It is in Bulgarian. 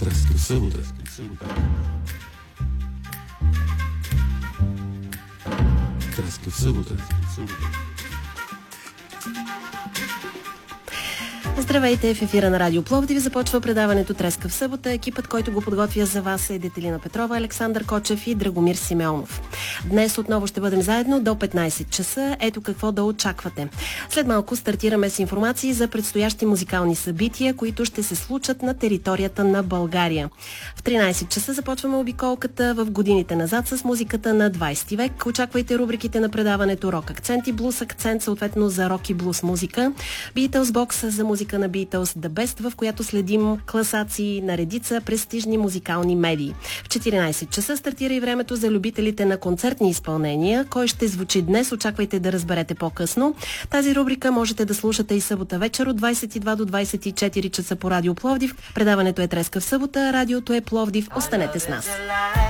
Треска в събота. Треска в събота. Здравейте, в ефира на Радио Пловдив започва предаването Треска в събота. Екипът, който го подготвя за вас е Детелина Петрова, Александър Кочев и Драгомир Симеонов. Днес отново ще бъдем заедно до 15 часа. Ето какво да очаквате. След малко стартираме с информации за предстоящи музикални събития, които ще се случат на територията на България. В 13 часа започваме обиколката в годините назад с музиката на 20 век. Очаквайте рубриките на предаването Рок акцент и Блус акцент, съответно за рок и блус музика. Beatles Box за музика на Beatles The Best, в която следим класации на редица престижни музикални медии. В 14 часа стартира и времето за любителите на концертни изпълнения. Кой ще звучи днес, очаквайте да разберете по-късно. Тази рубрика можете да слушате и събота вечер от 22 до 24 часа по Радио Пловдив. Предаването е Треска в събота, радиото е Пловдив. Останете с нас.